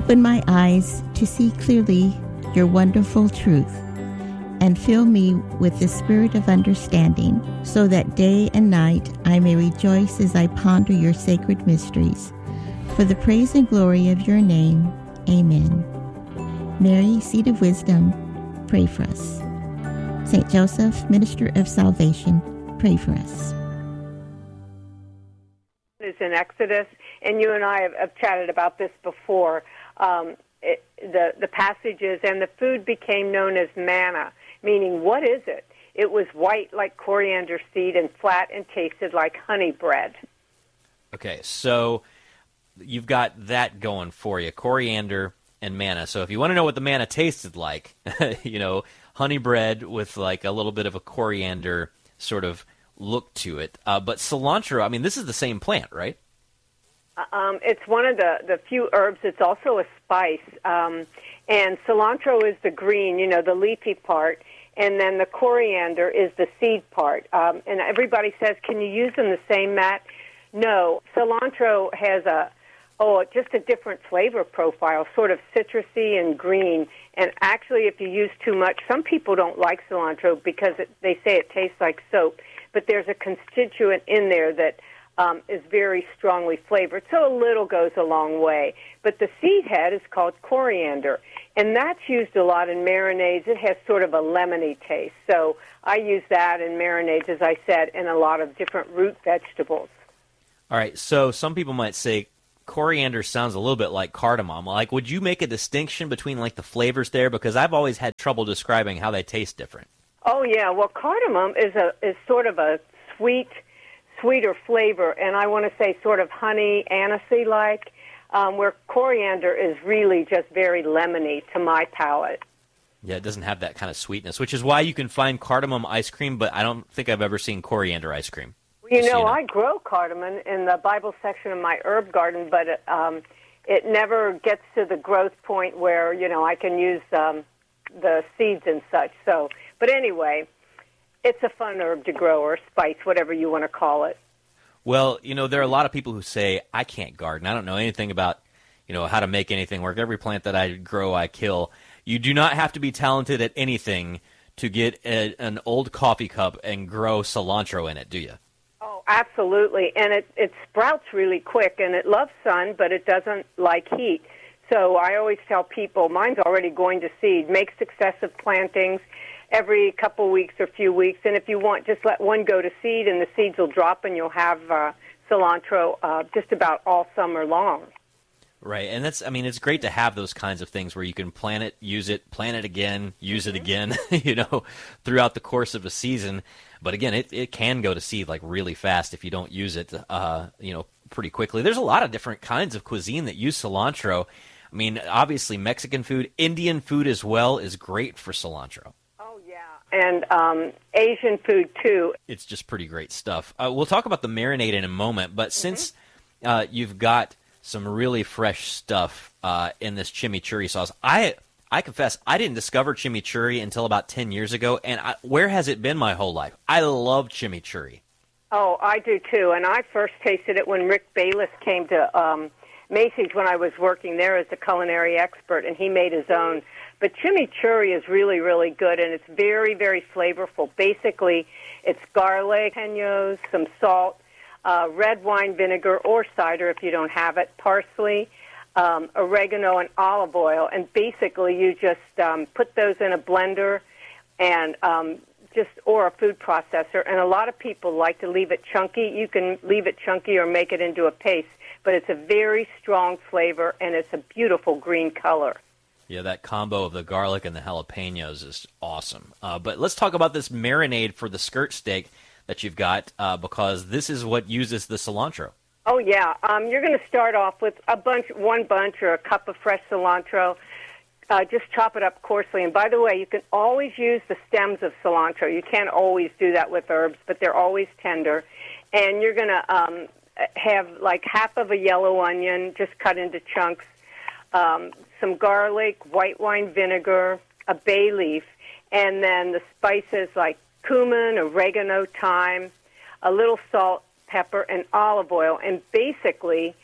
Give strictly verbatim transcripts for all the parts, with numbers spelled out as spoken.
Open my eyes to see clearly your wonderful truth, and fill me with the spirit of understanding, so that day and night I may rejoice as I ponder your sacred mysteries. For the praise and glory of your name, amen. Mary, Seat of Wisdom, pray for us. Saint Joseph, Minister of Salvation, pray for us. It's in Exodus, and you and I have, have chatted about this before. Um, it, the, the passages, and the food became known as manna, meaning what is it? It was white like coriander seed and flat and tasted like honey bread. Okay, so you've got that going for you, coriander and manna. So if you want to know what the manna tasted like, you know, honey bread with like a little bit of a coriander sort of look to it. Uh, but cilantro, I mean, this is the same plant, right? Um, it's one of the, the few herbs. It's also a spice. Um, and cilantro is the green, you know, the leafy part. And then the coriander is the seed part. Um, and everybody says, can you use them the same, Matt? No. Cilantro has a, oh, just a different flavor profile, sort of citrusy and green. And actually, if you use too much, some people don't like cilantro because it, they say it tastes like soap. But there's a constituent in there that Um, is very strongly flavored, so a little goes a long way. But the seed head is called coriander, and that's used a lot in marinades. It has sort of a lemony taste, so I use that in marinades, as I said, in a lot of different root vegetables. All right, so some people might say coriander sounds a little bit like cardamom. Like, would you make a distinction between, like, the flavors there? Because I've always had trouble describing how they taste different. Oh, yeah, well, cardamom is a is sort of a sweet... sweeter flavor, and I want to say sort of honey, anisey-like, um, where coriander is really just very lemony to my palate. Yeah, it doesn't have that kind of sweetness, which is why you can find cardamom ice cream, but I don't think I've ever seen coriander ice cream. Well, you know, so you know, I grow cardamom in the Bible section of my herb garden, but it, um, it never gets to the growth point where, you know, I can use um, the seeds and such. So, but anyway, it's a fun herb to grow, or spice, whatever you want to call it. Well, you know, there are a lot of people who say, I can't garden. I don't know anything about, you know, how to make anything work. Every plant that I grow, I kill. You do not have to be talented at anything to get a, an old coffee cup and grow cilantro in it, do you? Oh, absolutely. And it, it sprouts really quick, and it loves sun, but it doesn't like heat. So I always tell people, mine's already going to seed. Make successive plantings every couple weeks or few weeks, and if you want, just let one go to seed, and the seeds will drop, and you'll have uh, cilantro uh, just about all summer long. Right, and that's, I mean, it's great to have those kinds of things where you can plant it, use it, plant it again, use mm-hmm. it again, you know, throughout the course of a season. But again, it, it can go to seed like really fast if you don't use it, uh, you know, pretty quickly. There's a lot of different kinds of cuisine that use cilantro. I mean, obviously Mexican food, Indian food as well is great for cilantro. And um, Asian food, too. It's just pretty great stuff. Uh, we'll talk about the marinade in a moment, but mm-hmm. since uh, you've got some really fresh stuff uh, in this chimichurri sauce, I I confess, I didn't discover chimichurri until about ten years ago, and I, where has it been my whole life? I love chimichurri. Oh, I do, too, and I first tasted it when Rick Bayless came to um, Macy's when I was working there as a culinary expert, and he made his own. But chimichurri is really, really good, and it's very, very flavorful. Basically, it's garlic, jalapenos, some salt, uh, red wine vinegar or cider if you don't have it, parsley, um, oregano, and olive oil. And basically, you just um, put those in a blender and um, just or a food processor. And a lot of people like to leave it chunky. You can leave it chunky or make it into a paste, but it's a very strong flavor, and it's a beautiful green color. Yeah, that combo of the garlic and the jalapenos is awesome. Uh, but let's talk about this marinade for the skirt steak that you've got, uh, because this is what uses the cilantro. Oh, yeah. Um, you're going to start off with a bunch, one bunch or a cup of fresh cilantro. Uh, just chop it up coarsely. And by the way, you can always use the stems of cilantro. You can't always do that with herbs, but they're always tender. And you're going to um, have like half of a yellow onion, just cut into chunks, um, some garlic, white wine vinegar, a bay leaf, and then the spices like cumin, oregano, thyme, a little salt, pepper, and olive oil. And basically,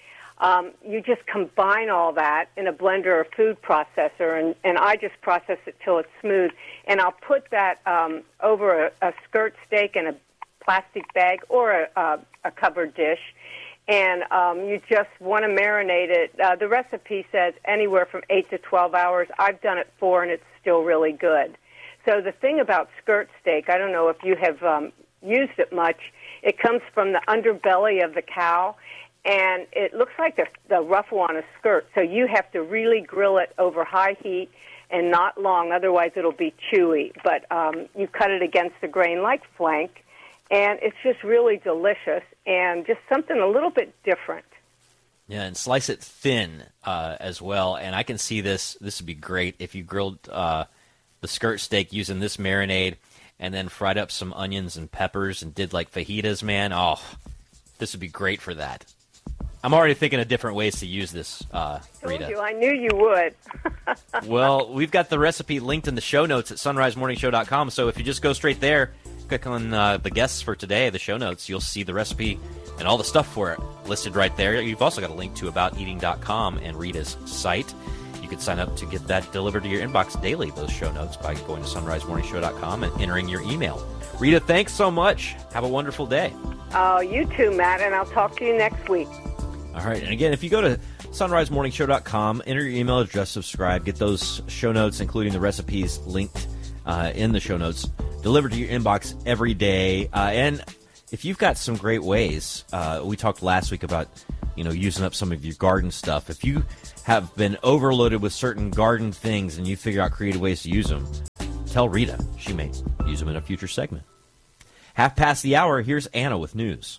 Um, you just combine all that in a blender or food processor, and, and I just process it till it's smooth. And I'll put that um, over a, a skirt steak in a plastic bag or a, a, a covered dish. And um, you just want to marinate it. Uh, the recipe says anywhere from eight to twelve hours. I've done it four, and it's still really good. So the thing about skirt steak, I don't know if you have um, used it much, it comes from the underbelly of the cow, and it looks like the, the ruffle on a skirt. So you have to really grill it over high heat and not long, otherwise it'll be chewy. But um, you cut it against the grain like flank, and it's just really delicious and just something a little bit different. Yeah, and slice it thin uh, as well. And I can see this. This would be great if you grilled uh, the skirt steak using this marinade and then fried up some onions and peppers and did like fajitas, man. Oh, this would be great for that. I'm already thinking of different ways to use this, uh, Rita. I told you, I knew you would. Well, we've got the recipe linked in the show notes at sunrise morning show dot com, so if you just go straight there, click on uh, the guests for today, the show notes, you'll see the recipe and all the stuff for it listed right there. You've also got a link to about eating dot com and Rita's site. You can sign up to get that delivered to your inbox daily, those show notes, by going to sunrise morning show dot com and entering your email. Rita, thanks so much. Have a wonderful day. Oh, you too, Matt, and I'll talk to you next week. All right, and again, if you go to sunrise morning show dot com, enter your email address, subscribe, get those show notes, including the recipes, linked uh, in the show notes, delivered to your inbox every day. Uh, and if you've got some great ways, uh, we talked last week about, you know, using up some of your garden stuff. If you have been overloaded with certain garden things and you figure out creative ways to use them, tell Rita. She may use them in a future segment. Half past the hour, here's Anna with news.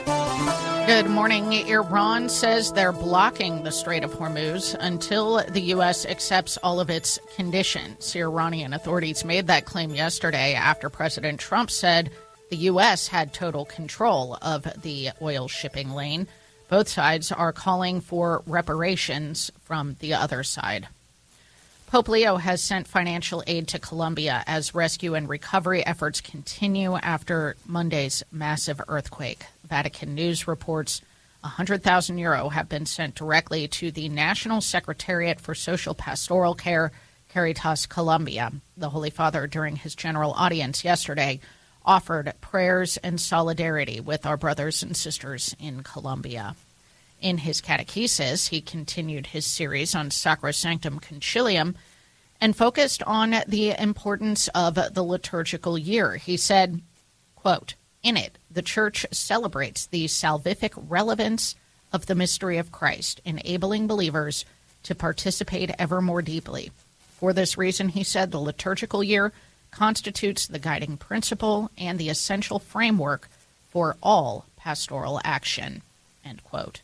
Good morning. Iran says they're blocking the Strait of Hormuz until the U S accepts all of its conditions. Iranian authorities made that claim yesterday after President Trump said the U S had total control of the oil shipping lane. Both sides are calling for reparations from the other side. Pope Leo has sent financial aid to Colombia as rescue and recovery efforts continue after Monday's massive earthquake. Vatican News reports one hundred thousand euro have been sent directly to the National Secretariat for Social Pastoral Care, Caritas Colombia. The Holy Father, during his general audience yesterday, offered prayers and solidarity with our brothers and sisters in Colombia. In his catechesis, he continued his series on Sacrosanctum Concilium and focused on the importance of the liturgical year. He said, quote, "In it, the Church celebrates the salvific relevance of the mystery of Christ, enabling believers to participate ever more deeply. For this reason," he said, "the liturgical year constitutes the guiding principle and the essential framework for all pastoral action," end quote.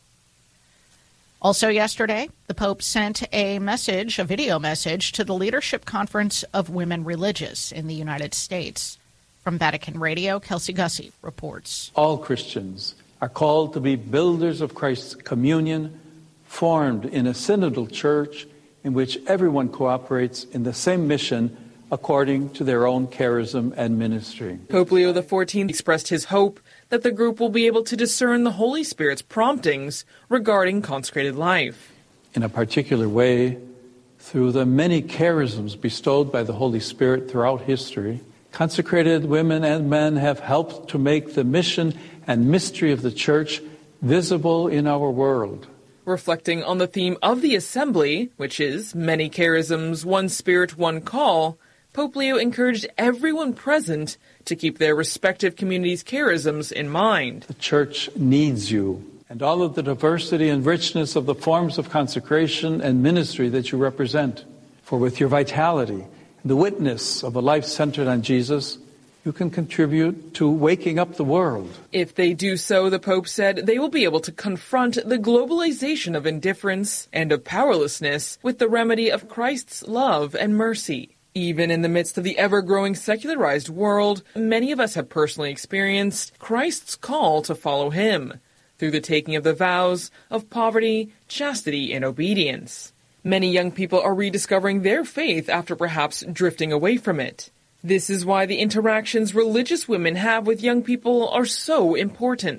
Also yesterday, the Pope sent a message, a video message, to the Leadership Conference of Women Religious in the United States. From Vatican Radio, Kelsey Gussie reports. All Christians are called to be builders of Christ's communion, formed in a synodal church in which everyone cooperates in the same mission according to their own charism and ministry. Pope Leo the fourteenth expressed his hope that the group will be able to discern the Holy Spirit's promptings regarding consecrated life. In a particular way, through the many charisms bestowed by the Holy Spirit throughout history, consecrated women and men have helped to make the mission and mystery of the Church visible in our world. Reflecting on the theme of the Assembly, which is many charisms, one Spirit, one call, Pope Leo encouraged everyone present to keep their respective communities' charisms in mind. The Church needs you and all of the diversity and richness of the forms of consecration and ministry that you represent. For with your vitality and the witness of a life centered on Jesus, you can contribute to waking up the world. If they do so, the Pope said, they will be able to confront the globalization of indifference and of powerlessness with the remedy of Christ's love and mercy. Even in the midst of the ever-growing secularized world, many of us have personally experienced Christ's call to follow him through the taking of the vows of poverty, chastity, and obedience. Many young people are rediscovering their faith after perhaps drifting away from it. This is why the interactions religious women have with young people are so important.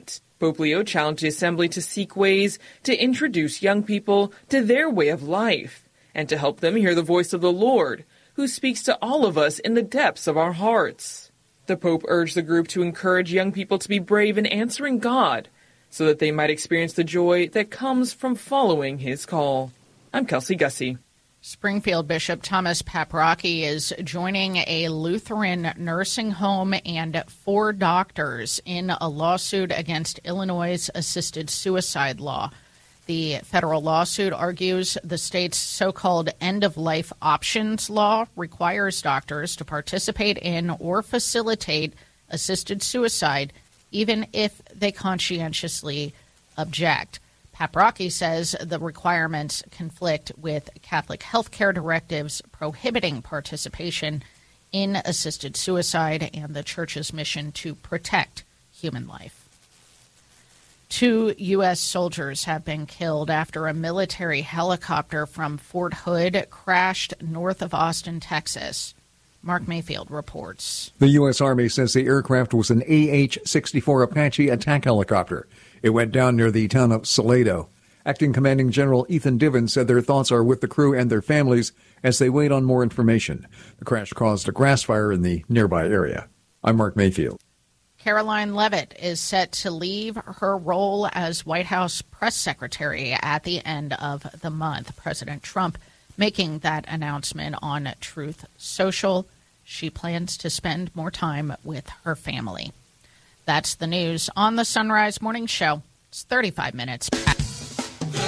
Pope Leo challenged the Assembly to seek ways to introduce young people to their way of life and to help them hear the voice of the Lord, who speaks to all of us in the depths of our hearts. The Pope urged the group to encourage young people to be brave in answering God so that they might experience the joy that comes from following his call. I'm Kelsey Gussie. Springfield Bishop Thomas Paprocki is joining a Lutheran nursing home and four doctors in a lawsuit against Illinois' assisted suicide law. The federal lawsuit argues the state's so-called end-of-life options law requires doctors to participate in or facilitate assisted suicide, even if they conscientiously object. Paprocki says the requirements conflict with Catholic healthcare directives prohibiting participation in assisted suicide and the Church's mission to protect human life. Two U S soldiers have been killed after a military helicopter from Fort Hood crashed north of Austin, Texas. Mark Mayfield reports. The U S. Army says the aircraft was an A H sixty-four Apache attack helicopter. It went down near the town of Salado. Acting Commanding General Ethan Divins said their thoughts are with the crew and their families as they wait on more information. The crash caused a grass fire in the nearby area. I'm Mark Mayfield. Caroline Leavitt is set to leave her role as White House press secretary at the end of the month. President Trump making that announcement on Truth Social. She plans to spend more time with her family. That's the news on the Sunrise Morning Show. It's thirty-five minutes past. The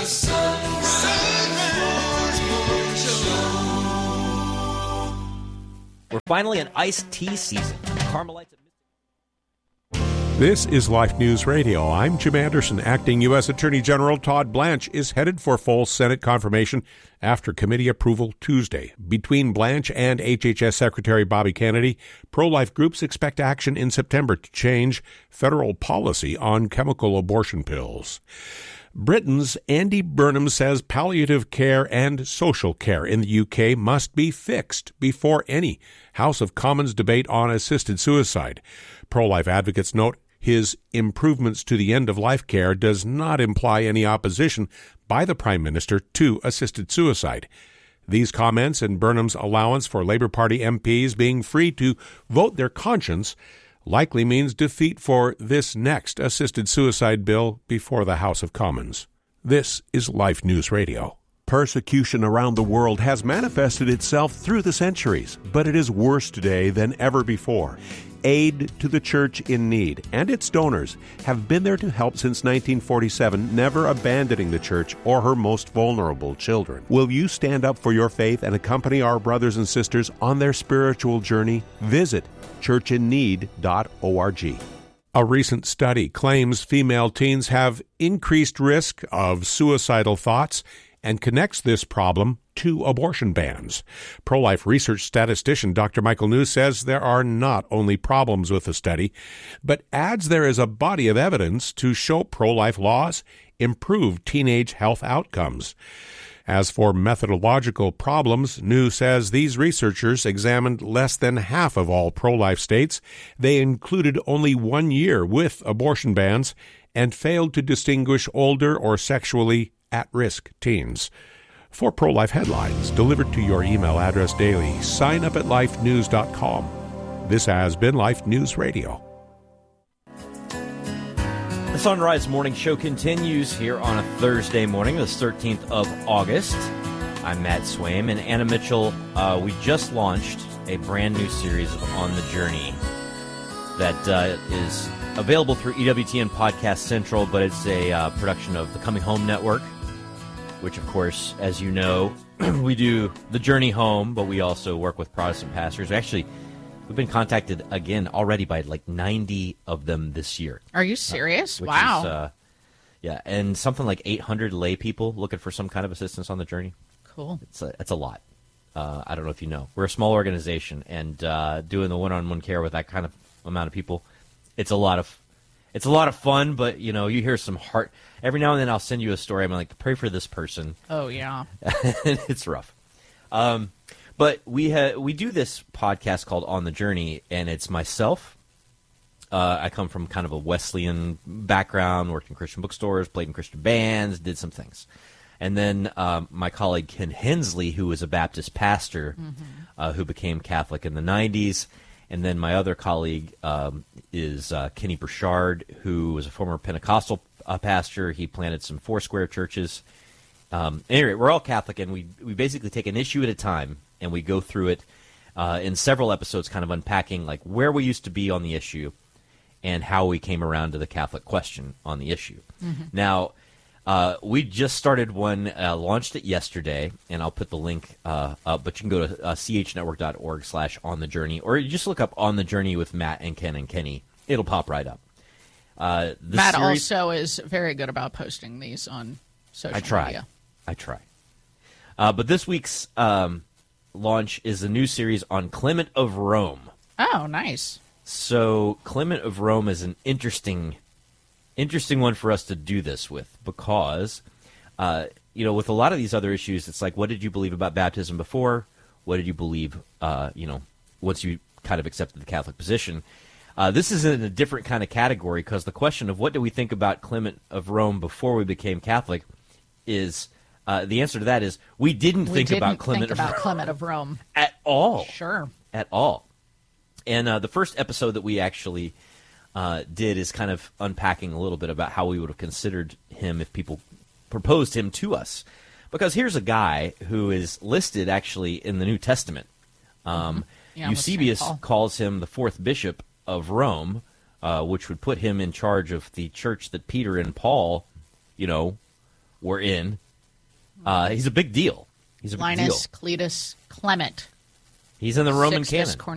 Sunrise Morning Show. We're finally in iced tea season. Carmelites. This is Life News Radio. I'm Jim Anderson. Acting U S. Attorney General Todd Blanche is headed for full Senate confirmation after committee approval Tuesday. Between Blanche and H H S Secretary Bobby Kennedy, pro-life groups expect action in September to change federal policy on chemical abortion pills. Britain's Andy Burnham says palliative care and social care in the U K must be fixed before any House of Commons debate on assisted suicide. Pro-life advocates note his improvements to the end-of-life care does not imply any opposition by the Prime Minister to assisted suicide. These comments and Burnham's allowance for Labour Party M Ps being free to vote their conscience likely means defeat for this next assisted suicide bill before the House of Commons. This is Life News Radio. Persecution around the world has manifested itself through the centuries, but it is worse today than ever before. Aid to the Church in Need and its donors have been there to help since nineteen forty-seven, never abandoning the Church or her most vulnerable children. Will you stand up for your faith and accompany our brothers and sisters on their spiritual journey? Visit church in need dot org. A recent study claims female teens have increased risk of suicidal thoughts and connects this problem to abortion bans. Pro-life research statistician Doctor Michael New says there are not only problems with the study, but adds there is a body of evidence to show pro-life laws improve teenage health outcomes. As for methodological problems, New says these researchers examined less than half of all pro-life states. They included only one year with abortion bans and failed to distinguish older or sexually at-risk teens. For pro-life headlines delivered to your email address daily, sign up at life news dot com. This has been Life News Radio. The Sunrise Morning Show continues here on a Thursday morning, the thirteenth of August. I'm Matt Swaim, and Anna Mitchell. Uh, we just launched a brand new series of On the Journey that uh, is available through E W T N Podcast Central, but it's a uh, production of the Coming Home Network, which, of course, as you know, we do the Journey Home, but we also work with Protestant pastors. Actually, we've been contacted again already by like ninety of them this year. Are you serious? Uh, which wow. Is, uh, yeah, and something like eight hundred lay people looking for some kind of assistance on the journey. Cool. It's a, it's a lot. Uh, I don't know if you know. We're a small organization, and uh, doing the one-on-one care with that kind of amount of people, it's a lot of it's a lot of fun. But you know, you hear some heart every now and then. I'll send you a story. I'm like, pray for this person. Oh yeah, it's rough. Um, but we ha- we do this podcast called On the Journey, and it's myself, Uh, I come from kind of a Wesleyan background, worked in Christian bookstores, played in Christian bands, did some things. And then um, my colleague Ken Hensley, who was a Baptist pastor, mm-hmm. uh, who became Catholic in the nineties. And then my other colleague um, is uh, Kenny Burchard, who was a former Pentecostal uh, pastor. He planted some Foursquare churches. Um, anyway, we're all Catholic, and we, we basically take an issue at a time, and we go through it uh, in several episodes, kind of unpacking like where we used to be on the issue and how we came around to the Catholic question on the issue. Mm-hmm. Now, uh, we just started one, uh, launched it yesterday, and I'll put the link uh, up, but you can go to uh, chnetwork.org slash on the journey, or you just look up On the Journey with Matt and Ken and Kenny. It'll pop right up. Uh, Matt series, also is very good about posting these on social I try. media. I try. Uh, but this week's um, launch is a new series on Clement of Rome. Oh, nice. So Clement of Rome is an interesting, interesting one for us to do this with because, uh, you know, with a lot of these other issues, it's like, what did you believe about baptism before? What did you believe, uh, you know, once you kind of accepted the Catholic position? Uh, this is in a different kind of category because the question of what do we think about Clement of Rome before we became Catholic is, uh, the answer to that is we didn't we think didn't about Clement think of about Rome Clement of Rome at all. Sure. At all. And uh, the first episode that we actually uh, did is kind of unpacking a little bit about how we would have considered him if people proposed him to us. Because here's a guy who is listed actually in the New Testament. Um, yeah, Eusebius calls him the fourth bishop of Rome, uh, which would put him in charge of the church that Peter and Paul, you know, were in. Uh, he's a big deal. He's a big Linus deal. Cletus Clement. He's in the Roman Sixtus canon.